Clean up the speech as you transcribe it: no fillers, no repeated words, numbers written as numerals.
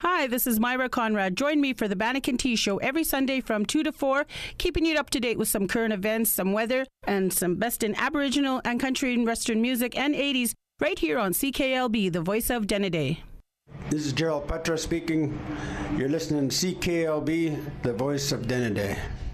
Hi, this is Myra Conrad. Join me for the Bannock and Tea Show every Sunday from 2 to 4, keeping you up to date with some current events, some weather, and some best in Aboriginal and country and Western music and 80s right here on CKLB, the voice of Denneday. This is Gerald Petra speaking. You're listening to CKLB, the voice of Denneday.